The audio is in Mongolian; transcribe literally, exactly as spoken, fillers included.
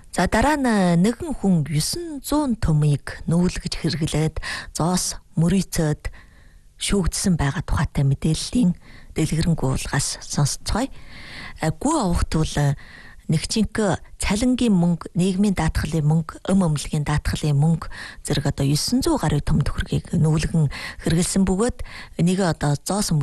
За дараа нь нэгэн хүн нine hundred төмийг нүүлгэж хэрэглээд зоос мөрийцөөд шүүгдсэн байгаа тухайтай мэдээллийн дэлгэрэнгүй уулгаас сонсцгоё. Гүү авахт бол нэгчинхэ цалингийн мөнгө, нийгмийн даатгалын мөнгө, өм өмлөгийн даатгалын мөнгө зэрэг одоо nine hundred гаруй том төгрөгийг нүүлгэн хэрэгэлсэн бөгөөд энийг одоо зоос